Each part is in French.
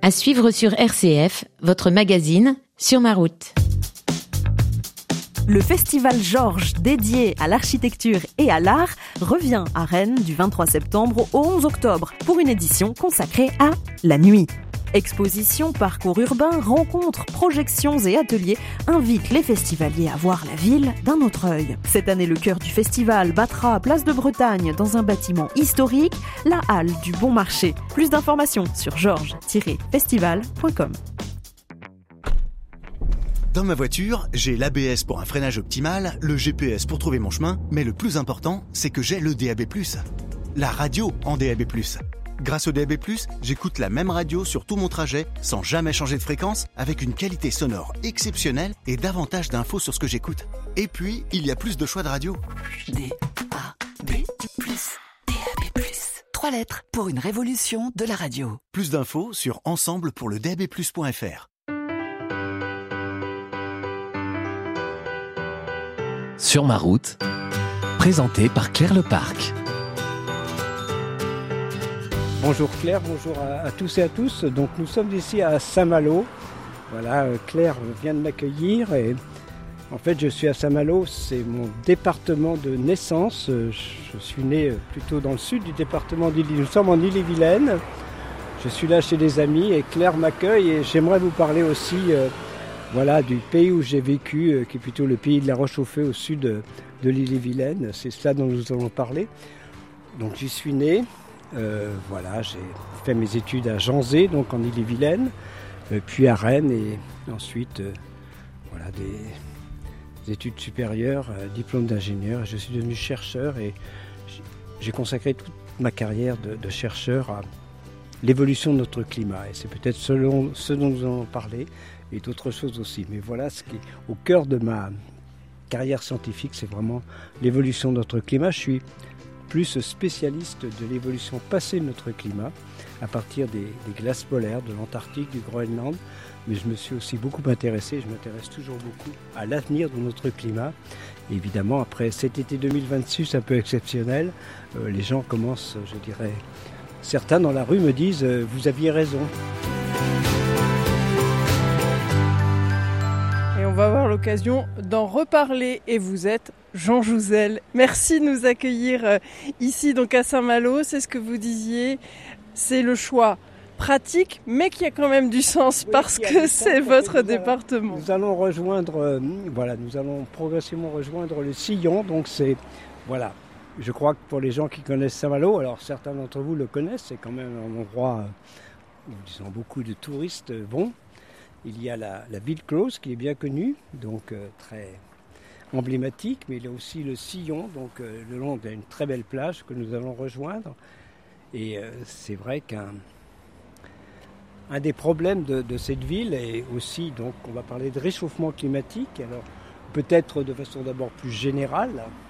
À suivre sur RCF, votre magazine Sur ma route. Le festival Georges, dédié à l'architecture et à l'art, revient à Rennes du 23 septembre au 11 octobre pour une édition consacrée à la nuit. Expositions, parcours urbains, rencontres, projections et ateliers invitent les festivaliers à voir la ville d'un autre œil. Cette année, le cœur du festival battra Place de Bretagne dans un bâtiment historique, la halle du Bon Marché. Plus d'informations sur georges-festival.com. Dans ma voiture, j'ai l'ABS pour un freinage optimal, le GPS pour trouver mon chemin, mais le plus important, c'est que j'ai le DAB+, la radio en DAB+. Grâce au DAB+, j'écoute la même radio sur tout mon trajet, sans jamais changer de fréquence, avec une qualité sonore exceptionnelle et davantage d'infos sur ce que j'écoute. Et puis, il y a plus de choix de radio. DAB+, DAB+. 3 lettres pour une révolution de la radio. Plus d'infos sur ensemble-pour-le-DAB+.fr. Sur ma route, présenté par Claire Leparc. Bonjour Claire, bonjour à tous et à tous. Donc nous sommes ici à Saint-Malo. Voilà, Claire vient de m'accueillir et en fait je suis à Saint-Malo, c'est mon département de naissance. Je suis né plutôt dans le sud du département d'Ille. Nous sommes en Ille-et-Vilaine. Je suis là chez des amis et Claire m'accueille et j'aimerais vous parler aussi du pays où j'ai vécu, qui est plutôt le pays de la Roche-au-Feu au sud de l'Ille-et-Vilaine. C'est cela dont nous allons parler. Donc j'y suis né. J'ai fait mes études à Janzé, donc en Ille-et-Vilaine, puis à Rennes et ensuite des études supérieures, diplôme d'ingénieur. Je suis devenu chercheur et j'ai consacré toute ma carrière de chercheur à l'évolution de notre climat. Et c'est peut-être ce dont nous allons parler et d'autres choses aussi. Mais voilà, ce qui est au cœur de ma carrière scientifique, c'est vraiment l'évolution de notre climat. Je suis plus spécialiste de l'évolution passée de notre climat à partir des glaces polaires, de l'Antarctique, du Groenland. Mais je me suis aussi beaucoup intéressé, je m'intéresse toujours beaucoup à l'avenir de notre climat. Et évidemment, après cet été 2026 un peu exceptionnel, les gens commencent, je dirais, certains dans la rue me disent « vous aviez raison ». Et on va avoir l'occasion d'en reparler et vous êtes Jean Jouzel. Merci de nous accueillir ici donc à Saint-Malo, c'est ce que vous disiez, c'est le choix pratique mais qui a quand même du sens parce que c'est votre département. Nous allons progressivement rejoindre le Sillon, donc c'est, je crois que pour les gens qui connaissent Saint-Malo, alors certains d'entre vous le connaissent, c'est quand même un endroit où beaucoup de touristes vont. Il y a la ville close qui est bien connue, donc très emblématique, mais il y a aussi le Sillon, donc le long d'une très belle plage que nous allons rejoindre. Et c'est vrai qu'un des problèmes de cette ville est aussi, donc on va parler de réchauffement climatique, alors peut-être de façon d'abord plus générale,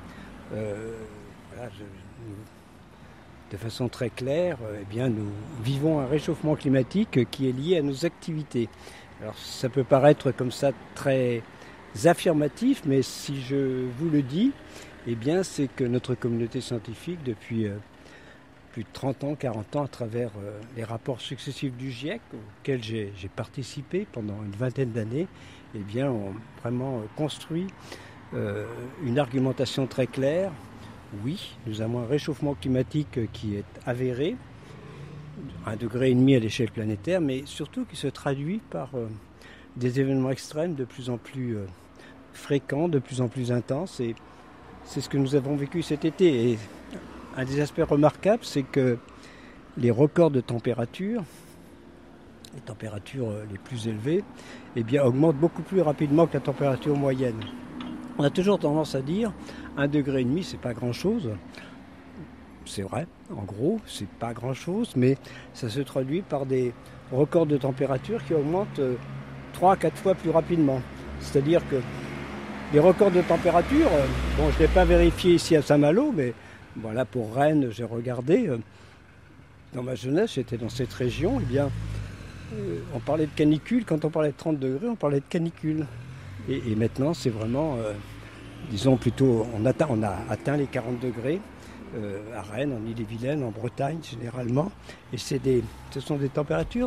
de façon très claire, nous vivons un réchauffement climatique qui est lié à nos activités. Alors ça peut paraître comme ça très affirmatif, mais si je vous le dis, c'est que notre communauté scientifique, depuis plus de 30 ans, 40 ans, à travers les rapports successifs du GIEC, auxquels j'ai participé pendant une vingtaine d'années, ont vraiment construit une argumentation très claire. Oui, nous avons un réchauffement climatique qui est avéré, 1,5 degré à l'échelle planétaire, mais surtout qui se traduit par des événements extrêmes de plus en plus fréquents, de plus en plus intenses. Et c'est ce que nous avons vécu cet été. Et un des aspects remarquables, c'est que les records de température, les températures les plus élevées, augmentent beaucoup plus rapidement que la température moyenne. On a toujours tendance à dire 1,5 degré, c'est pas grand-chose. C'est vrai, en gros, c'est pas grand-chose, mais ça se traduit par des records de température qui augmentent 3 à 4 fois plus rapidement. C'est-à-dire que les records de température, je ne l'ai pas vérifié ici à Saint-Malo, mais pour Rennes, j'ai regardé. Dans ma jeunesse, j'étais dans cette région, on parlait de canicule. Quand on parlait de 30 degrés, on parlait de canicule. Et maintenant, c'est vraiment, on a atteint les 40 degrés. À Rennes, en Ille-et-Vilaine, en Bretagne généralement. Et ce sont des températures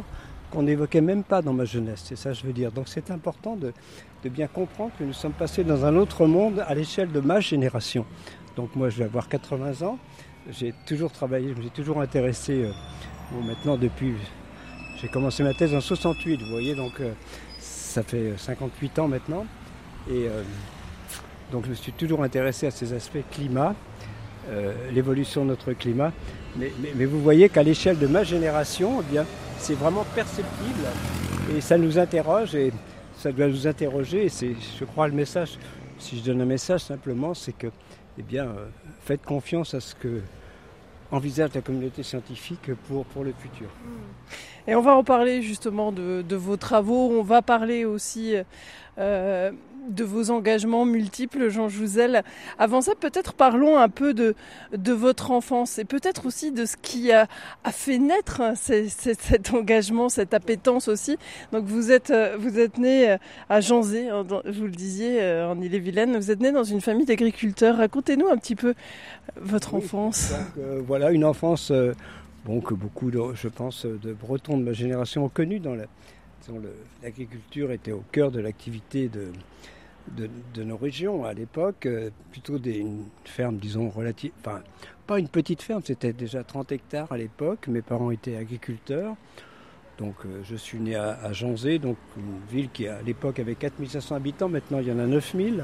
qu'on n'évoquait même pas dans ma jeunesse, c'est ça que je veux dire. Donc c'est important de bien comprendre que nous sommes passés dans un autre monde à l'échelle de ma génération. Donc moi je vais avoir 80 ans, j'ai toujours travaillé, je me suis toujours intéressé, maintenant depuis, j'ai commencé ma thèse en 68, vous voyez, donc ça fait 58 ans maintenant. Et donc je me suis toujours intéressé à ces aspects climat, l'évolution de notre climat. Mais vous voyez qu'à l'échelle de ma génération, eh bien, c'est vraiment perceptible et ça nous interroge et ça doit nous interroger. Et c'est, je crois, le message, si je donne un message simplement, c'est que, eh bien, faites confiance à ce que envisage la communauté scientifique pour le futur. Et on va en parler justement de vos travaux, on va parler aussi de vos engagements multiples, Jean Jouzel. Avant ça, peut-être parlons un peu de votre enfance et peut-être aussi de ce qui a fait naître cet engagement, cette appétence aussi. Donc vous êtes né à Janzé, vous le disiez, en Ille-et-Vilaine. Vous êtes né dans une famille d'agriculteurs. Racontez-nous un petit peu votre enfance. Donc, voilà, une enfance que beaucoup, je pense, de Bretons de ma génération ont connue. L'agriculture était au cœur de l'activité de nos régions à l'époque, plutôt une ferme, disons, relative, enfin, pas une petite ferme, c'était déjà 30 hectares à l'époque. Mes parents étaient agriculteurs. Donc je suis né à Janzé, donc une ville qui à l'époque avait 4500 habitants, maintenant il y en a 9000.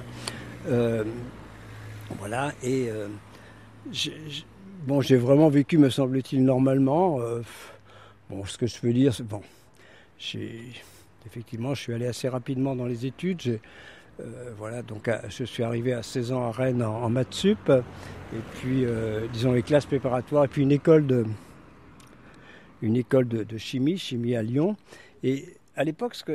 Voilà, et j'ai vraiment vécu, me semble-t-il, normalement. Ce que je peux dire, effectivement, je suis allé assez rapidement dans les études. Je suis arrivé à 16 ans à Rennes en maths sup, et puis, les classes préparatoires, et puis une école de chimie à Lyon. Et à l'époque, ce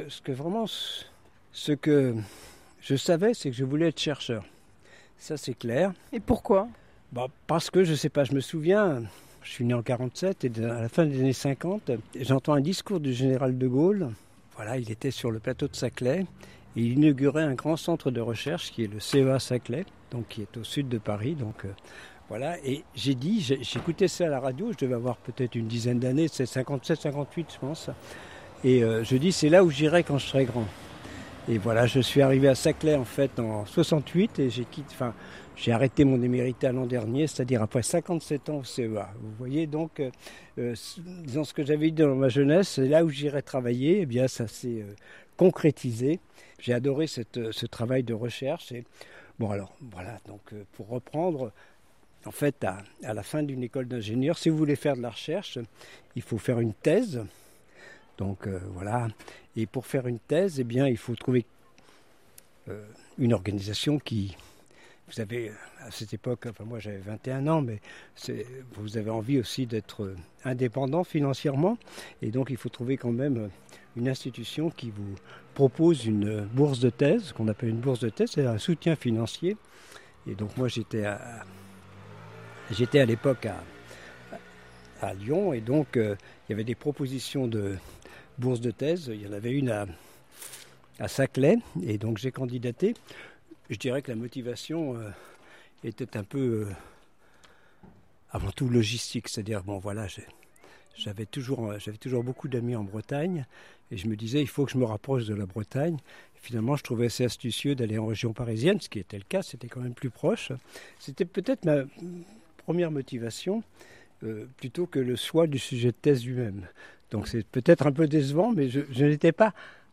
que je savais, c'est que je voulais être chercheur. Ça, c'est clair. Et pourquoi ? Parce que, je ne sais pas, je me souviens, je suis né en 47 et à la fin des années 50, j'entends un discours du général de Gaulle. Voilà, il était sur le plateau de Saclay et il inaugurait un grand centre de recherche qui est le CEA Saclay, donc qui est au sud de Paris. Donc voilà, et j'écoutais ça à la radio, je devais avoir peut-être une dizaine d'années, c'est 57, 58 je pense. Et je dis, c'est là où j'irai quand je serai grand. Et voilà, je suis arrivé à Saclay en fait en 68 et j'ai arrêté mon émérita l'an dernier, c'est-à-dire après 57 ans au CEA. Vous voyez donc, disons ce que j'avais dit dans ma jeunesse, c'est là où j'irai travailler, eh bien ça s'est concrétisé. J'ai adoré ce travail de recherche. Et pour reprendre, en fait, à la fin d'une école d'ingénieur, si vous voulez faire de la recherche, il faut faire une thèse. Donc voilà, et pour faire une thèse, eh bien, il faut trouver une organisation qui... Vous avez, à cette époque, moi j'avais 21 ans, mais vous avez envie aussi d'être indépendant financièrement. Et donc il faut trouver quand même une institution qui vous propose une bourse de thèse, qu'on appelle une bourse de thèse, c'est un soutien financier. Et donc moi j'étais à l'époque à Lyon, et donc il y avait des propositions de bourse de thèse. Il y en avait une à Saclay, et donc j'ai candidaté. Je dirais que la motivation était un peu, avant tout, logistique. C'est-à-dire, j'avais toujours beaucoup d'amis en Bretagne, et je me disais, il faut que je me rapproche de la Bretagne. Et finalement, je trouvais assez astucieux d'aller en région parisienne, ce qui était le cas, c'était quand même plus proche. C'était peut-être ma première motivation, plutôt que le choix du sujet de thèse lui-même. Donc c'est peut-être un peu décevant, mais je n'étais pas...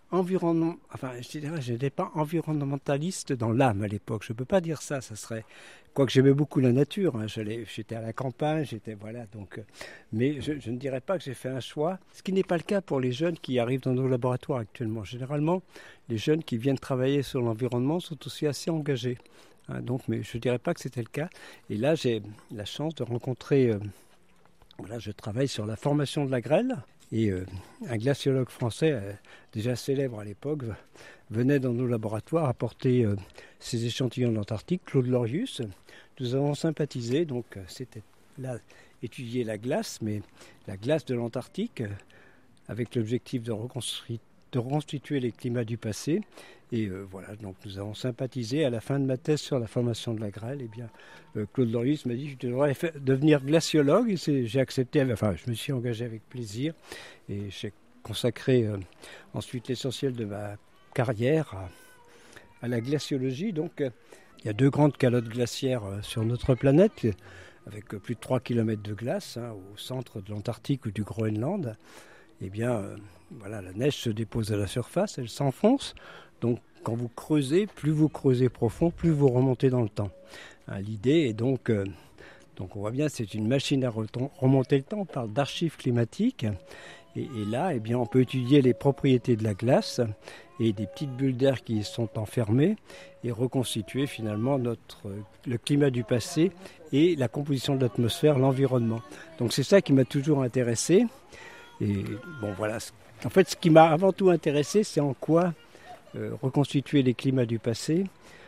je n'étais pas environnementaliste dans l'âme à l'époque. Je ne peux pas dire ça, serait... Quoique j'aimais beaucoup la nature, j'étais à la campagne, mais je ne dirais pas que j'ai fait un choix, ce qui n'est pas le cas pour les jeunes qui arrivent dans nos laboratoires actuellement. Généralement, les jeunes qui viennent travailler sur l'environnement sont aussi assez engagés. Mais je ne dirais pas que c'était le cas. Et là, j'ai la chance de rencontrer... je travaille sur la formation de la grêle. Et un glaciologue français, déjà célèbre à l'époque, venait dans nos laboratoires apporter ses échantillons de l'Antarctique, Claude Lorius. Nous avons sympathisé, donc c'était là étudier la glace, mais la glace de l'Antarctique, avec l'objectif de reconstituer les climats du passé. Et donc nous avons sympathisé. À la fin de ma thèse sur la formation de la grêle, Claude Lorius m'a dit que je devrais devenir glaciologue. Et j'ai accepté, je me suis engagé avec plaisir. Et consacré ensuite l'essentiel de ma carrière à la glaciologie. Donc, il y a 2 grandes calottes glaciaires sur notre planète, avec plus de 3 km de glace au centre de l'Antarctique ou du Groenland. Eh bien, la neige se dépose à la surface, elle s'enfonce. Donc, quand vous creusez, plus vous creusez profond, plus vous remontez dans le temps. L'idée est donc on voit bien, c'est une machine à remonter le temps. On parle d'archives climatiques. Et là, eh bien, on peut étudier les propriétés de la glace et des petites bulles d'air qui y sont enfermées et reconstituer finalement le climat du passé et la composition de l'atmosphère, l'environnement. Donc c'est ça qui m'a toujours intéressé. Et en fait, ce qui m'a avant tout intéressé, c'est en quoi reconstituer les climats du passé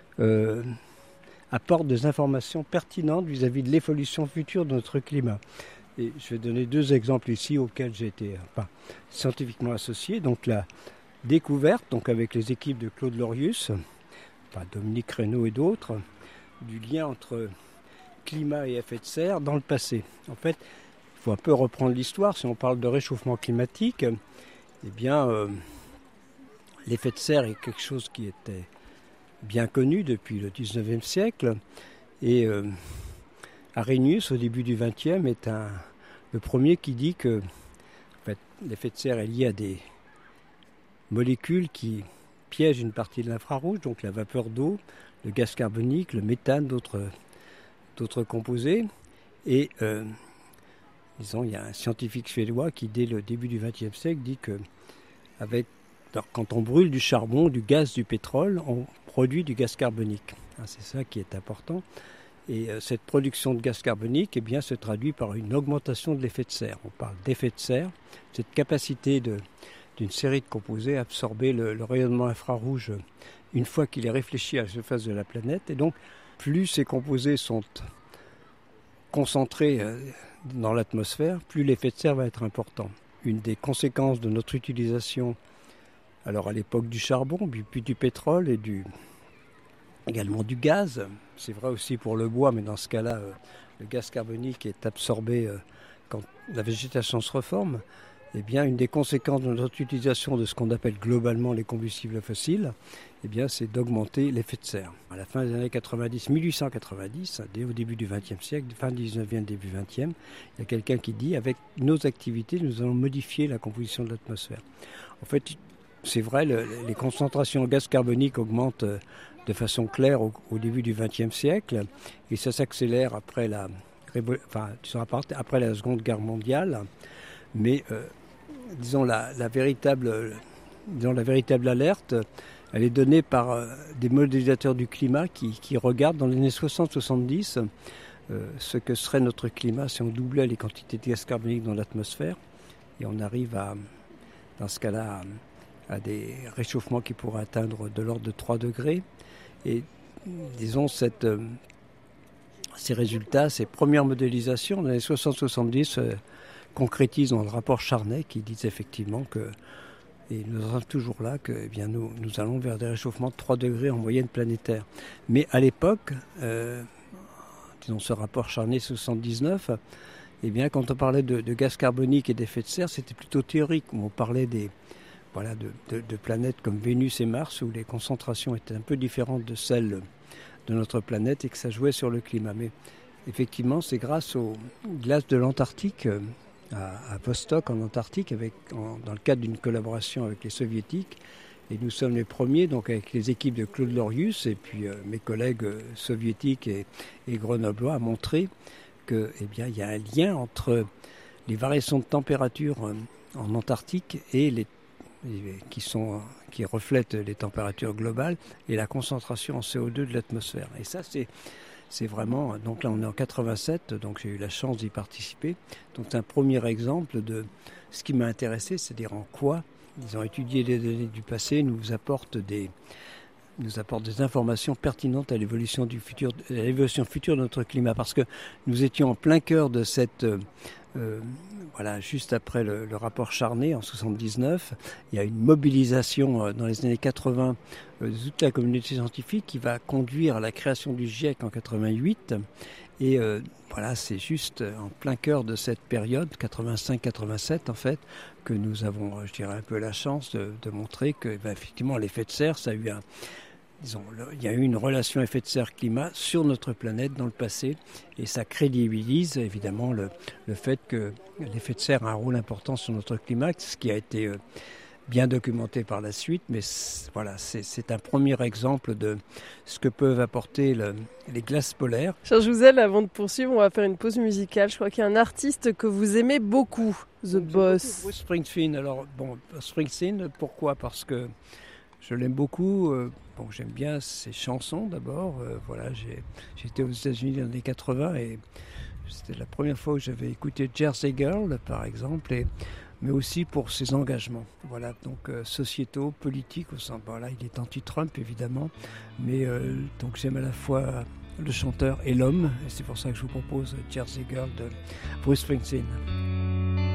apporte des informations pertinentes vis-à-vis de l'évolution future de notre climat. Et je vais donner 2 exemples ici auxquels j'ai été scientifiquement associé. Donc la découverte, avec les équipes de Claude Lorius, Dominique Reynaud et d'autres, du lien entre climat et effet de serre dans le passé. En fait, il faut un peu reprendre l'histoire. Si on parle de réchauffement climatique, eh bien, l'effet de serre est quelque chose qui était bien connu depuis le 19e siècle. Et Arrhenius, au début du XXe, est le premier qui dit que l'effet de serre est lié à des molécules qui piègent une partie de l'infrarouge, donc la vapeur d'eau, le gaz carbonique, le méthane, d'autres composés. Et il y a un scientifique suédois qui, dès le début du XXe siècle, dit que quand on brûle du charbon, du gaz, du pétrole, on produit du gaz carbonique. C'est ça qui est important. Et cette production de gaz carbonique se traduit par une augmentation de l'effet de serre. On parle d'effet de serre, cette capacité d'une série de composés à absorber le rayonnement infrarouge une fois qu'il est réfléchi à la surface de la planète. Et donc, plus ces composés sont concentrés dans l'atmosphère, plus l'effet de serre va être important. Une des conséquences de notre utilisation, alors à l'époque du charbon, puis du pétrole et également du gaz. C'est vrai aussi pour le bois, mais dans ce cas-là, le gaz carbonique est absorbé quand la végétation se reforme. Eh bien, une des conséquences de notre utilisation de ce qu'on appelle globalement les combustibles fossiles, c'est d'augmenter l'effet de serre. À la fin des années 1890, dès au début du XXe siècle, fin 19e, début 20e, il y a quelqu'un qui dit, avec nos activités, nous allons modifier la composition de l'atmosphère. En fait, c'est vrai, les concentrations en gaz carbonique augmentent de façon claire au début du XXe siècle, et ça s'accélère après la Seconde Guerre mondiale. Mais la véritable alerte, elle est donnée par des modélisateurs du climat qui regardent dans les années 60-70 ce que serait notre climat si on doublait les quantités de gaz carbonique dans l'atmosphère. Et on arrive dans ce cas-là à des réchauffements qui pourraient atteindre de l'ordre de 3 degrés. Et disons, ces résultats, ces premières modélisations dans les années 60-70 concrétisent dans le rapport Charnay qui dit effectivement que, et nous en sommes toujours là, que nous allons vers des réchauffements de 3 degrés en moyenne planétaire. Mais à l'époque, ce rapport Charnay 79, quand on parlait de gaz carbonique et d'effet de serre, c'était plutôt théorique. On parlait de planètes comme Vénus et Mars où les concentrations étaient un peu différentes de celles de notre planète et que ça jouait sur le climat. Mais effectivement, c'est grâce aux glaces de l'Antarctique, à Vostok en Antarctique, dans le cadre d'une collaboration avec les Soviétiques. Et nous sommes les premiers, donc avec les équipes de Claude Lorius et puis mes collègues soviétiques et grenoblois, à montrer qu'il y a un lien entre les variations de température en Antarctique et qui reflètent les températures globales et la concentration en CO2 de l'atmosphère. Et ça, c'est vraiment... Donc là, on est en 87, donc j'ai eu la chance d'y participer. Donc c'est un premier exemple de ce qui m'a intéressé, c'est-à-dire en quoi ils ont étudié les données du passé, nous apportent des informations pertinentes à l'évolution future de notre climat. Parce que nous étions en plein cœur de cette... juste après le rapport Charnay en 79, il y a une mobilisation dans les années 80 de toute la communauté scientifique qui va conduire à la création du GIEC en 88. Et voilà, c'est juste en plein cœur de cette période, 85-87 en fait, que nous avons, je dirais, un peu la chance de montrer que, effectivement, l'effet de serre, ça a eu il y a eu une relation effet de serre-climat sur notre planète dans le passé, et ça crédibilise évidemment le fait que l'effet de serre a un rôle important sur notre climat, ce qui a été bien documenté par la suite, mais voilà, c'est un premier exemple de ce que peuvent apporter les glaces polaires. Cher Jouzel, avant de poursuivre, on va faire une pause musicale. Je crois qu'il y a un artiste que vous aimez beaucoup, The Boss. Bruce Springsteen. Alors, Springsteen, pourquoi ? Parce que je l'aime beaucoup. J'aime bien ses chansons d'abord. Voilà, j'étais aux États-Unis dans les années 80 et c'était la première fois où j'avais écouté Jersey Girl, par exemple, mais aussi pour ses engagements. Voilà, donc sociétaux, politiques, au sens, voilà, il est anti-Trump évidemment, mais donc j'aime à la fois le chanteur et l'homme, et c'est pour ça que je vous propose Jersey Girl de Bruce Springsteen.